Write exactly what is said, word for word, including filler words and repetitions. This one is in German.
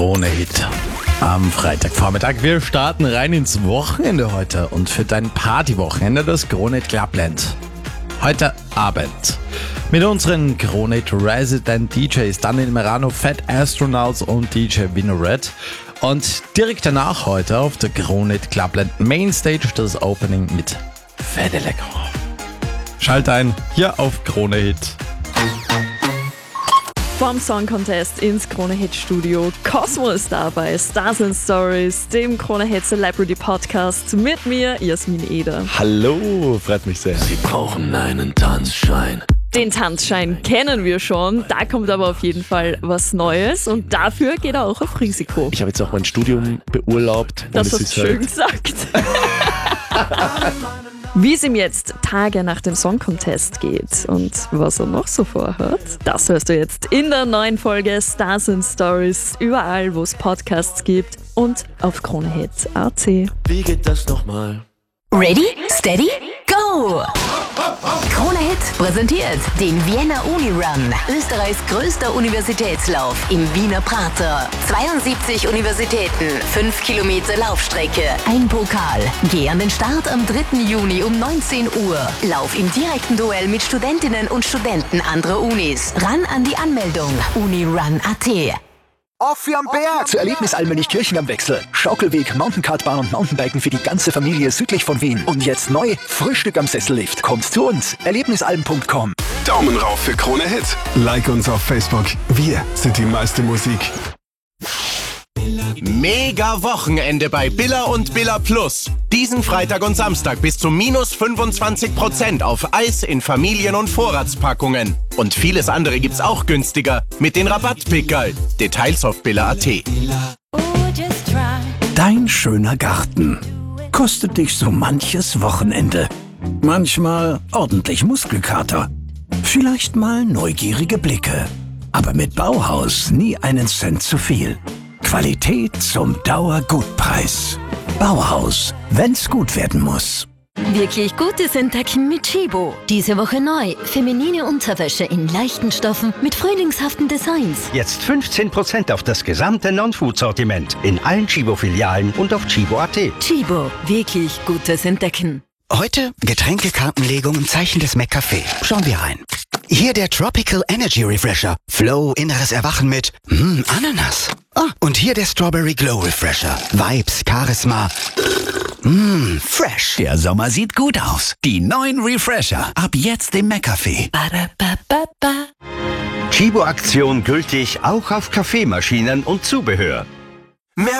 Krone-Hit am Freitagvormittag. Wir starten rein ins Wochenende heute und für dein Partywochenende das Krone-Hit Clubland. Heute Abend mit unseren Krone-Hit Resident D Js Daniel Merano, Fat Astronauts und D J Vinored. Und direkt danach heute auf der Krone-Hit Clubland Mainstage das Opening mit Fede Lecker. Schalt ein hier auf Krone-Hit. Vom Song Contest ins Krone-Hit Studio. Cosmo ist da bei Stars and Stories, dem Krone-Hit Celebrity Podcast mit mir, Jasmin Eder. Hallo, freut mich sehr. Sie brauchen einen Tanzschein. Den Tanzschein kennen wir schon, da kommt aber auf jeden Fall was Neues und dafür geht er auch auf Risiko. Ich habe jetzt auch mein Studium beurlaubt. Das und hast du schön halt gesagt. Wie es ihm jetzt Tage nach dem Song Contest geht und was er noch so vorhat, das hörst du jetzt in der neuen Folge Stars and Stories, überall wo es Podcasts gibt und auf Krone-Hit Punkt a t. Wie geht das nochmal? Ready, steady, go! Krone-Hit präsentiert den Vienna Uni-Run, Österreichs größter Universitätslauf im Wiener Prater. zweiundsiebzig Universitäten, fünf Kilometer Laufstrecke, ein Pokal. Geh an den Start am dritten Juni um neunzehn Uhr. Lauf im direkten Duell mit Studentinnen und Studenten anderer Unis. Ran an die Anmeldung unirun punkt a t. Auf wie am Berg! Zur Erlebnis Almöllnich-Kirchen am Wechsel. Schaukelweg, Mountainkartbahn und Mountainbiken für die ganze Familie südlich von Wien. Und jetzt neu, Frühstück am Sessellift. Kommt zu uns, erlebnisalm punkt com. Daumen rauf für Krone Hit. Like uns auf Facebook. Wir sind die meiste Musik. Mega Wochenende bei Billa und Billa Plus. Diesen Freitag und Samstag bis zu minus fünfundzwanzig Prozent auf Eis in Familien- und Vorratspackungen. Und vieles andere gibt's auch günstiger mit den Rabattpickerl. Details auf billa punkt a t. Dein schöner Garten kostet dich so manches Wochenende. Manchmal ordentlich Muskelkater. Vielleicht mal neugierige Blicke. Aber mit Bauhaus nie einen Cent zu viel. Qualität zum Dauergutpreis. Bauhaus, wenn's gut werden muss. Wirklich gutes Entdecken mit Chibo. Diese Woche neu. Feminine Unterwäsche in leichten Stoffen mit frühlingshaften Designs. Jetzt fünfzehn Prozent auf das gesamte Non-Food-Sortiment in allen Chibo-Filialen und auf chibo punkt a t. Chibo. Wirklich gutes Entdecken. Heute Getränkekartenlegung im Zeichen des McCafé. Schauen wir rein. Hier der Tropical Energy Refresher. Flow, inneres Erwachen mit mm, Ananas. Ah, und hier der Strawberry Glow Refresher. Vibes, Charisma. Mmm, fresh. Der Sommer sieht gut aus. Die neuen Refresher. Ab jetzt im McCafé. Chibo-Aktion gültig auch auf Kaffeemaschinen und Zubehör.